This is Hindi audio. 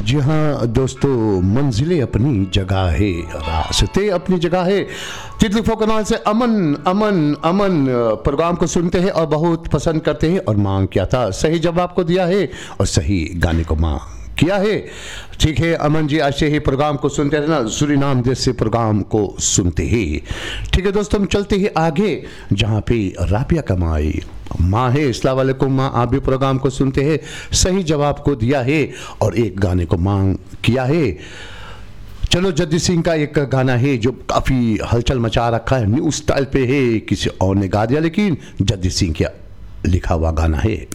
जी हाँ दोस्तों, मंजिलें अपनी जगह है, रास्ते अपनी जगह है। तितली फोक नाम से अमन अमन अमन प्रोग्राम को सुनते हैं और बहुत पसंद करते हैं। और मांग क्या था, सही जवाब को दिया है और सही गाने को मांग किया है। ठीक है अमन जी, ऐसे ही प्रोग्राम को सुनते रहना, सूरीनाम देश से प्रोग्राम को सुनते ही। ठीक है दोस्तों, हम चलते हैं आगे जहाँ पे राबिया कमाई माँ है। अस्सलाम वालेकुम माँ, आप भी प्रोग्राम को सुनते हैं, सही जवाब को दिया है और एक गाने को मांग किया है। चलो, जगजीत सिंह का एक गाना है जो काफ़ी हलचल मचा रखा है, न्यू स्टाइल पे है, किसी और ने गा दिया लेकिन जगजीत सिंह का लिखा हुआ गाना है।